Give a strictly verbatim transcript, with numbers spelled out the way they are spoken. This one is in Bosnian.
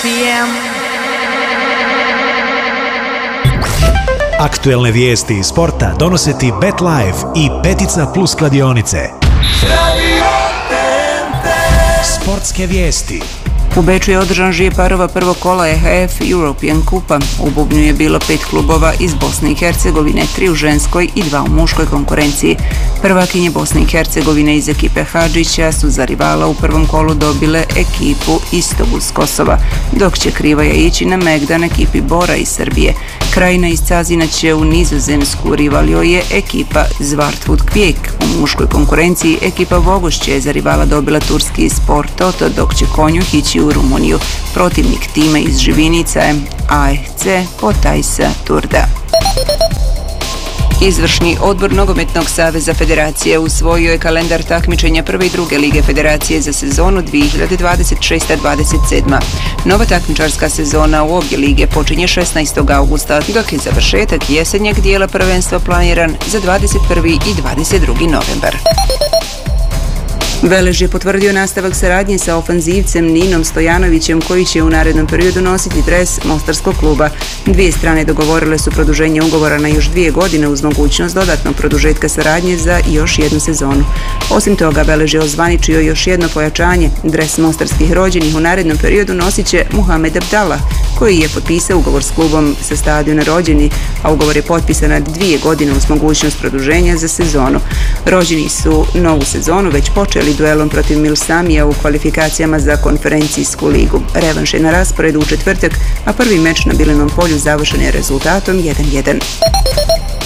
P M. Aktuelne vijesti iz sporta donose ti BetLife i Petica Plus kladionice. Sportske vijesti. U Beču je održan žije parova prvog kola E H F European Kupa. U bubnju je bilo pet klubova iz Bosne i Hercegovine, tri u ženskoj i dva u muškoj konkurenciji. Prvakinje Bosne i Hercegovine iz ekipe Hadžića su za rivala u prvom kolu dobile ekipu Istogu s Kosova, dok će Krivaja ići na Megdan ekipi Bora iz Srbije. Krajina iz Cazina će u Nizozemsku, rivalio je ekipa Zvartfut Kvijek. U muškoj konkurenciji ekipa Vogošće je za rivala dobila turski Sport Toto, dok će Konjuh ići u Rumuniju. Protivnik tima iz Živinica je A F C Kotajsa Turda. Izvršni odbor Nogometnog saveza federacije usvojio je kalendar takmičenja prve i druge lige federacije za sezonu dvije hiljade dvadeset šeste dvadeset sedma. Nova takmičarska sezona u obje lige počinje šesnaestog augusta, dok je završetak jesenjeg dijela prvenstva planiran za dvadeset prvi i dvadeset drugi novembar. Velež je potvrdio nastavak saradnje sa ofanzivcem Ninom Stojanovićem, koji će u narednom periodu nositi dres mostarskog kluba. Dvije strane dogovorile su produženje ugovora na još dvije godine uz mogućnost dodatnog produžetka saradnje za još jednu sezonu. Osim toga, Velež je ozvaničio još jedno pojačanje. Dres mostarskih rođenih u narednom periodu nosit će Muhamed Abdallah, koji je potpisao ugovor s klubom sa stadiona Rođeni, a ugovor je potpisan na dvije godine uz mogućnost produženja za sezonu. Rođeni su novu sezonu već počeli duelom protiv Milsamija u kvalifikacijama za konferencijsku ligu. Revanš je na rasporedu u četvrtak, a prvi meč na Bilenom polju završen je rezultatom jedan jedan.